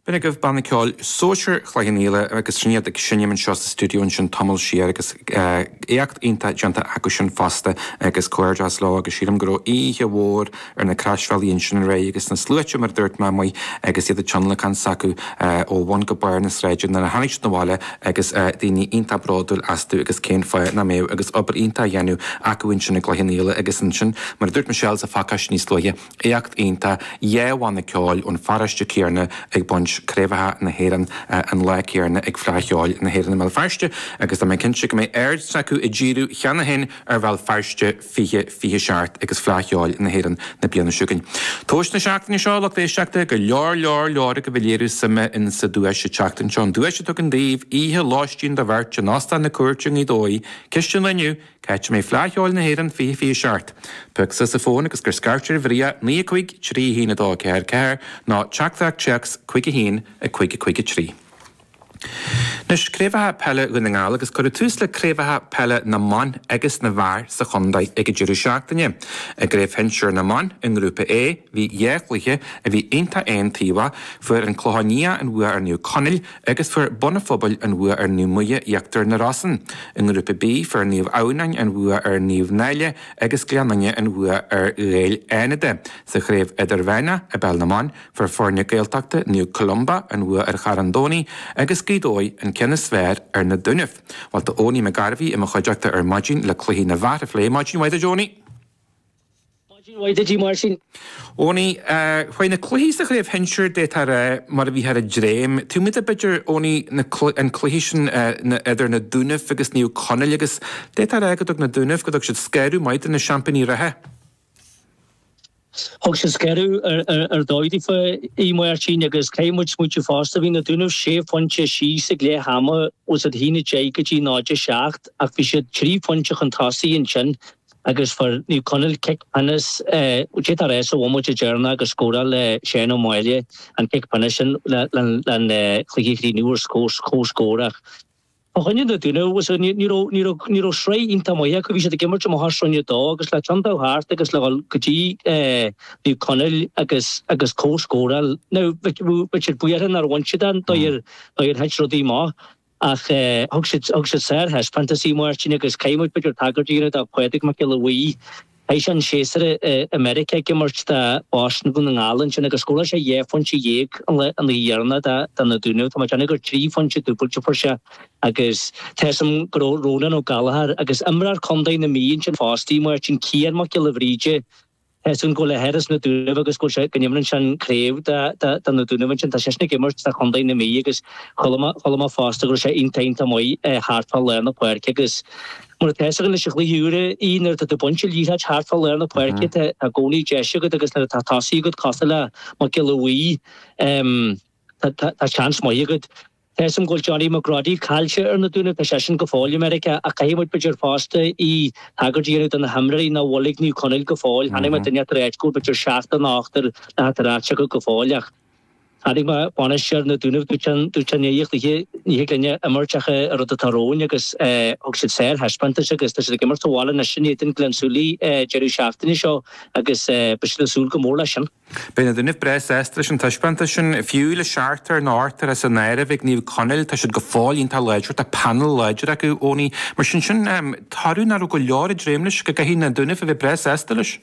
Bina goh banna ceáil sóisiir chhlaigh agus sríad ag sinneam an seo sa stúdiún sin tamil siar agus éacht ionta deanta acu sin fasta agus cuairdeas lá agus sílam go ihe mhór ar na crashfeilíonn sin ré agus na slúite mar dúirt me muoi agus iad a channel can sacu ó bhain go bar na sréidir na hanig na bháile agus daoine ionta bráúil asú agus cén fáid na méh agus obair ionta dhéanú acuhain sin na ghlaigh agus an sin mar dúirt Michelle sa facas níos luige éacht ionta dhéhhainna ceáil ón faraiste céarna ag buint créimhethe na héan an lecéarna ag phláithheáil na héan na feirste agus mé cinse go mé air sacu i ddíú cheanna hen ar bhil feirste fiche seart agus phláithheáil na héan na bliana siúgain. Tóis na seachtainna seo le éisteachta go leor go bhléirú sama in sa dúise teachtain John dúise tu an daobh ihe láistín de bhirt an násta na cuairteing í dói ciiste leniu caiite mé phláithheáil na héan fiche seart. Pug sa fón agus gur scarteir bhria 9 trí hína dá ceir ná teachtaach checks chuige hín a chuige trí. Nus créimhethe pelle gona ngáil agus chuir tús le créimhethe pelle na man agus na bhar sa chundaid ag dúrú seachtaine. A gréibh henseir na man in grúpa é bhí dhéchluige a bhí einta tíha fuair an chlóhaníe an bhua ar nniu conil agus fuair bonafobal an bhua ar nniu muige iachtar na rasan. In grúpa B fuair níomh ánain an bhua ar níomh neile agus gleanaine an bhua ar réil éanaide. Sa chréibh idir bheine a bell na man fuair fórne gaeltachta nniu Columba an bhua ar Charandóní agus Gídói an cenne sfér ar na duineh. Bhil tá óní me garbhí i chuideachta ar maidin le chluí na bhar a phlé maidin waide Johnny. Waide G Martin. Óní chuin na chluí a chréibh henseir dé mar a bhí ar a dréim. Tú mit a beidir óní an chluí sin idir na duineh agus níú conil agus dé agad na duineh go si sceirú maid in na champaní rathe. Hog se skeru doidi for Martin agus céimmuid muú fásta hí na dúnmh sé fonse sí sa lé hama os a hína déigetí náide seacht ach bhí sé trí fonse an tasí in sin agus for ní conil kick panas ché a rééis ómu a dena agus scóra le sé ó máile an kick panisin le chuí nuúr scóscórach. Chonne na dúine was níró sré inta mai go bhí sé gimmert am hasronne dá agus le tantá háart agus le gotí ní conil agus cóscóral nó bit buan ar bhaintsedan doir heit rodí má ach hog se sér hes fantasí Martin agus céimmuid beidir tagardíine a poetic mac le bhí. Eis an séasar America gimmert de Boston gon an Allen sin agus scóla sé fonse dhéag an dhéarna na dúine tá teanna gur trí fonse dúpailte for se agus team rónan ó galahar agus imrar condain na míon sin fástí mar sin cían mac le bhríide sun go le heras na dúine agus go sé gníimran sin créibh na dúine sin tá sena gimmert a condain na mí agus chola fásta gur sé intainta mai hartfall lena puirce agus mar tegan is chluúre ínar dat de bunse líhat hartfall lena puirce a gcóí deise go agus na táí go cosile mar gií tá chans mai go. Tesam goil Johnny McGrady calse ar na dúna pe sin go fáil America a caiimmuid beidir fásta í tagardíú an na hamraí na bhlig níú conil go fáil, hanig me duine réitgó beidir seachta nachtar na ráse go fáileach. Hanig ma banisteir na dúnah dútenéocht ní glenne immertecha ar a taróin agus og si sér hespanta agus tá gimmar táhála na sinnéan glensúlí jeú seachtainna seo agus besúl go mór lei sin. Bena dunneh bres estra sin tuispanta sin fiúla seartar nátar a san néire bheith níomh conil tá si go fáilín tá leidir a panel leidir acu óní mar sin tarún ar go leir a dréimlis go hí na dunneh a bheith bres estalis.